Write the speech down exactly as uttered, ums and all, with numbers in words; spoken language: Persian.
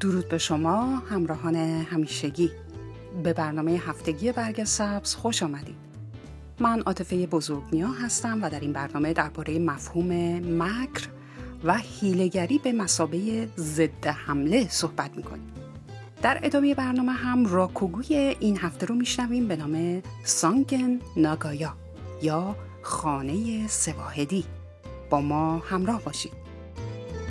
درود به شما همراهان همیشگی. به برنامه هفتگی برگ سبز خوش آمدید. من عاطفه بزرگنیا هستم و در این برنامه درباره مفهوم مکر و حیله‌گری به مثابه ضد حمله صحبت می‌کنیم. در ادامه برنامه هم راکوگوی این هفته رو میشنویم به نام سانگن ناگایا یا خانه سه واحدی. با ما همراه باشید.